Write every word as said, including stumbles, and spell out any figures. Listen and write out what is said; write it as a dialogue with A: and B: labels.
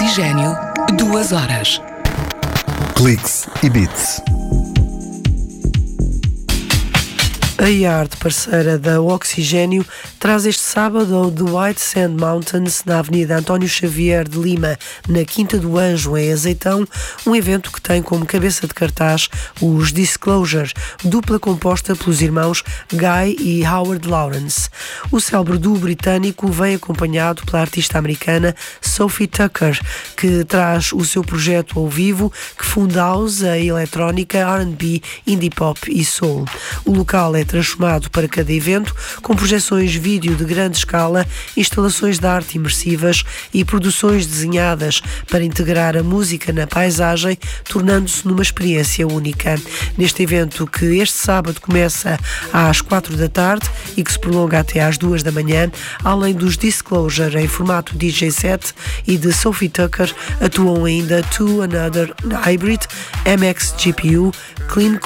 A: Oxigênio, duas horas.
B: Cliques e Beats.
C: A Yard, parceira da Oxigênio, traz este sábado ao The White Sand Mountains, na Avenida António Xavier de Lima, na Quinta do Anjo, em Azeitão, um evento que tem como cabeça de cartaz os Disclosure, dupla composta pelos irmãos Guy e Howard Lawrence. O célebre duo britânico vem acompanhado pela artista americana Sophie Tucker, que traz o seu projeto ao vivo, que funda house, a eletrónica, R and B, indie pop e soul. O local é transformado para cada evento, com projeções vídeo de grande escala, instalações de arte imersivas e produções desenhadas para integrar a música na paisagem, tornando-se numa experiência única. Neste evento, que este sábado começa às quatro da tarde e que se prolonga até às duas da manhã, além dos Disclosure em formato D J set e de Sophie Tucker, atuam ainda Two Another Hybrid, M X G P U, Clean